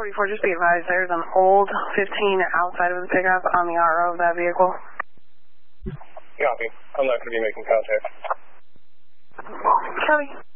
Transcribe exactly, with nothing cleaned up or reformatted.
forty-four, just be advised, there's an old fifteen outside of the pickup on the R O of that vehicle. Copy. I'm not going to be making contact. Copy.